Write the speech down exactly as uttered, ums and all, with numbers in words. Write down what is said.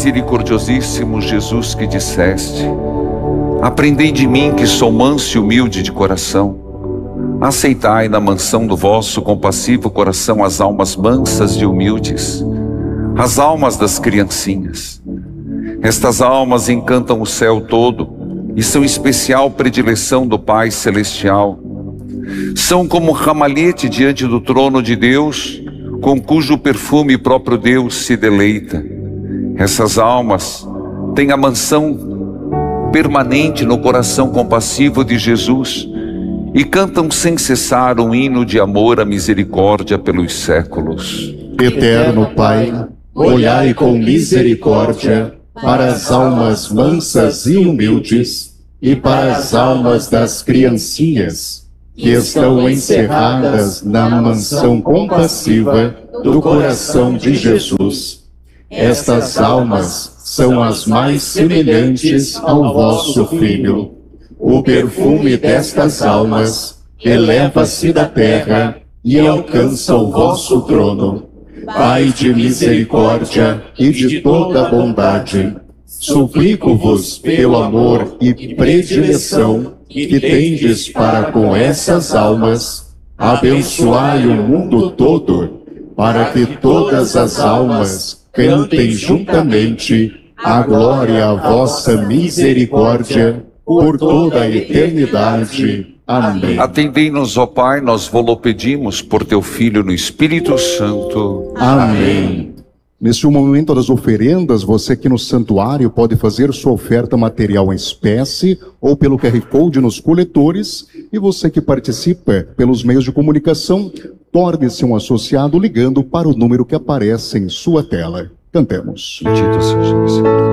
misericordiosíssimo Jesus, que disseste: aprendei de mim, que sou manso e humilde de coração. Aceitai na mansão do vosso compassivo coração as almas mansas e humildes, as almas das criancinhas. Estas almas encantam o céu todo e são especial predileção do Pai Celestial. São como ramalhete diante do trono de Deus, com cujo perfume próprio Deus se deleita. Essas almas têm a mansão permanente no coração compassivo de Jesus e cantam sem cessar um hino de amor à misericórdia pelos séculos. Eterno Pai, olhai com misericórdia para as almas mansas e humildes e para as almas das criancinhas que estão encerradas na mansão compassiva do coração de Jesus. Estas almas são as mais semelhantes ao vosso Filho. O perfume destas almas eleva-se da terra e alcança o vosso trono. Pai de misericórdia e de toda bondade, suplico-vos pelo amor e predileção que tendes para com essas almas, abençoai o mundo todo, para que todas as almas cantem juntamente a glória à vossa misericórdia por toda a eternidade. Amém. Atendei-nos, ó Pai, nós vô-lo pedimos por teu Filho no Espírito Santo. Amém. Neste momento das oferendas, você aqui no santuário pode fazer sua oferta material em espécie ou pelo Q R Code nos coletores. E você que participa pelos meios de comunicação, torne-se um associado ligando para o número que aparece em sua tela. Cantemos. Bendito seja o Senhor.